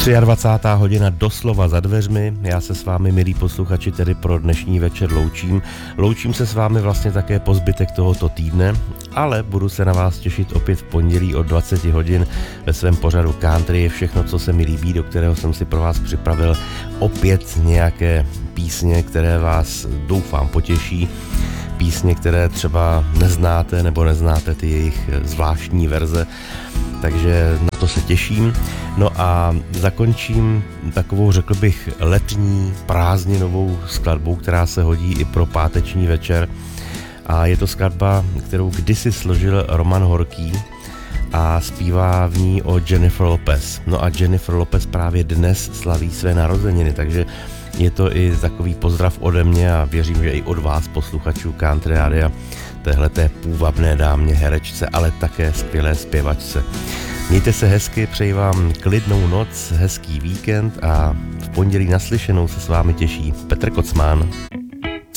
23. hodina doslova za dveřmi. Já se s vámi, milí posluchači, tedy pro dnešní večer loučím. Loučím se s vámi vlastně také po zbytek tohoto týdne, ale budu se na vás těšit opět v pondělí od 20 hodin ve svém pořadu Country je všechno, co se mi líbí, do kterého jsem si pro vás připravil opět nějaké písně, které vás doufám potěší. Písně, které třeba neznáte nebo neznáte ty jejich zvláštní verze, takže na to se těším. No a zakončím takovou, řekl bych, letní prázdninovou skladbou, která se hodí i pro páteční večer. A je to skladba, kterou kdysi složil Roman Horký a zpívá v ní o Jennifer Lopez. No a Jennifer Lopez právě dnes slaví své narozeniny, takže je to i takový pozdrav ode mě a věřím, že i od vás, posluchačů Country Rádia, téhleté půvabné dámě, herečce, ale také skvělé zpěvačce. Mějte se hezky, přeji vám klidnou noc, hezký víkend a v pondělí naslyšenou se s vámi těší Petr Kocman.